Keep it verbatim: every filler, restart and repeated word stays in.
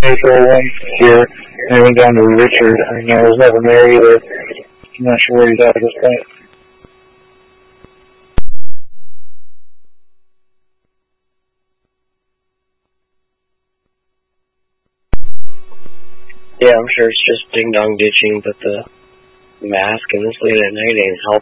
April one here, and I went down to Richard. I mean, I was never married either. I'm not sure where he's at at this point. Yeah, I'm sure it's just ding-dong ditching, but the mask and this late at night ain't helping.